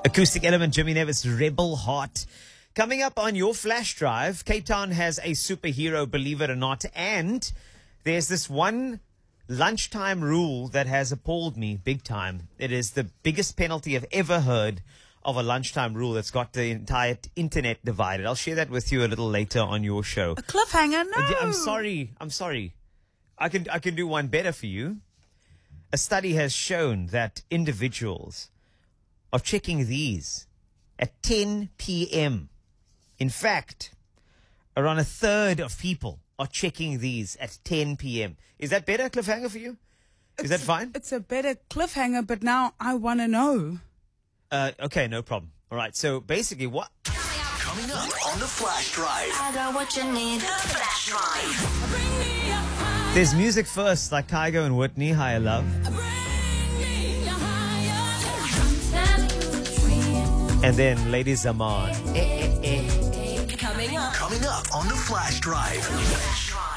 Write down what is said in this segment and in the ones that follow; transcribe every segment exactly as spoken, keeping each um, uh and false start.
Acoustic Element, Jimmy Nevis, Rebel Heart. Coming up on your flash drive, Cape Town has a superhero, believe it or not, and there's this one lunchtime rule that has appalled me big time. It is the biggest penalty I've ever heard of a lunchtime rule that's got the entire internet divided. I'll share that with you a little later on your show. A cliffhanger? No. I'm sorry. I'm sorry. I can I can do one better for you. A study has shown that individuals are checking these at ten p.m. In fact, around a third of people are checking these at ten p.m. Is that better, cliffhanger, for you? Is It's that fine? It's a better cliffhanger, but now I want to know. Uh, okay, no problem. All right, so basically what... Coming up on the Flash Drive. I got what you need. The Flash Drive. There's music first, like Kygo and Whitney, Higher Love. And then Lady Zaman. Eh, eh, eh. Coming up. Coming up on the Flash Drive. Flash Drive.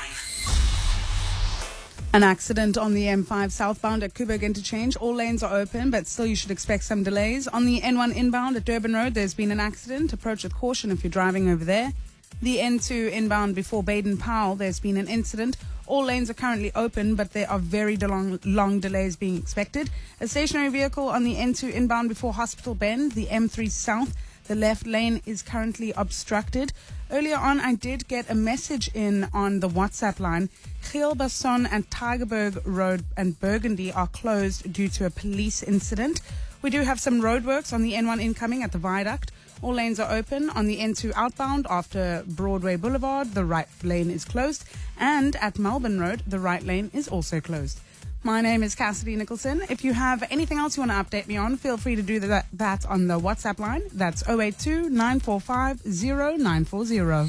An accident on the M five southbound at Kuberg Interchange. All lanes are open, but still you should expect some delays. On the N one inbound at Durban Road, there's been an accident. Approach with caution if you're driving over there. The N two inbound before Baden-Powell, there's been an incident. All lanes are currently open, but there are very long, long delays being expected. A stationary vehicle on the N two inbound before Hospital Bend, the M three south. The left lane is currently obstructed. Earlier on, I did get a message in on the WhatsApp line. Geelbasson and Tygerberg Road and Burgundy are closed due to a police incident. We do have some roadworks on the N one incoming at the viaduct. All lanes are open. On the N two outbound after Broadway Boulevard, the right lane is closed. And at Melbourne Road, the right lane is also closed. My name is Cassidy Nicholson. If you have anything else you want to update me on, feel free to do that, that on the WhatsApp line. That's zero eight two, nine four five, zero nine four zero.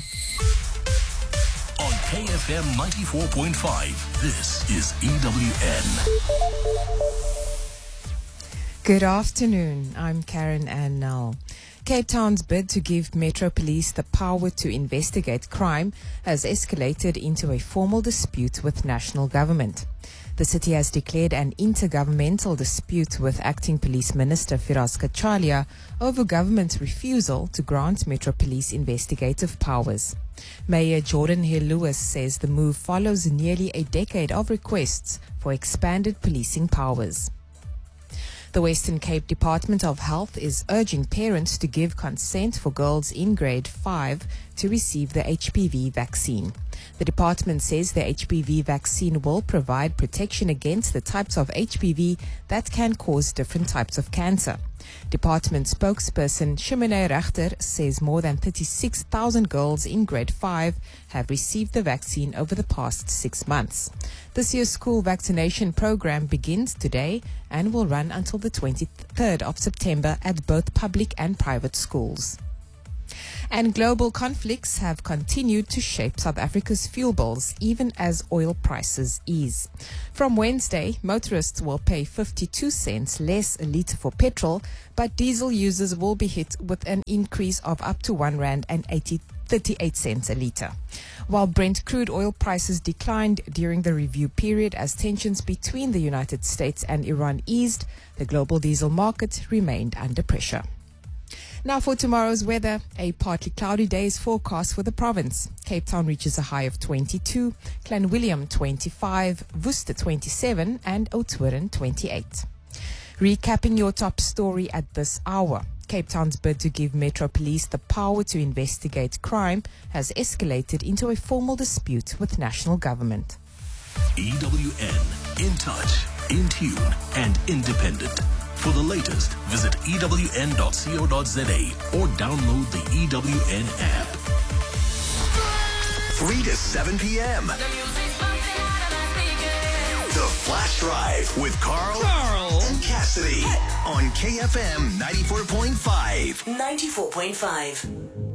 On K F M ninety-four point five, this is E W N. Good afternoon. I'm Karen Ann Null. Cape Town's bid to give Metro Police the power to investigate crime has escalated into a formal dispute with national government. The city has declared an intergovernmental dispute with Acting Police Minister Firas Kachalia over government's refusal to grant Metro Police investigative powers. Mayor Jordan Hill Lewis says the move follows nearly a decade of requests for expanded policing powers. The Western Cape Department of Health is urging parents to give consent for girls in grade five to receive the H P V vaccine. The department says the H P V vaccine will provide protection against the types of H P V that can cause different types of cancer. Department spokesperson Shimene Rechter says more than thirty-six thousand girls in grade five have received the vaccine over the past six months. This year's school vaccination program begins today and will run until the twenty-third of September at both public and private schools. And global conflicts have continued to shape South Africa's fuel bills, even as oil prices ease. From Wednesday, motorists will pay fifty-two cents less a litre for petrol, but diesel users will be hit with an increase of up to one rand and thirty-eight cents a litre. While Brent crude oil prices declined during the review period as tensions between the United States and Iran eased, the global diesel market remained under pressure. Now for tomorrow's weather, a partly cloudy day is forecast for the province. Cape Town reaches a high of twenty-two, Clanwilliam twenty-five, Worcester twenty-seven and Oudtshoorn twenty-eight. Recapping your top story at this hour, Cape Town's bid to give Metro Police the power to investigate crime has escalated into a formal dispute with national government. E W N, in touch, in tune, and independent. For the latest, visit E W N dot co dot za or download the E W N app. three to seven p.m. The Flash Drive with Carl, Carl. and Cassidy on K F M ninety-four point five. ninety-four point five.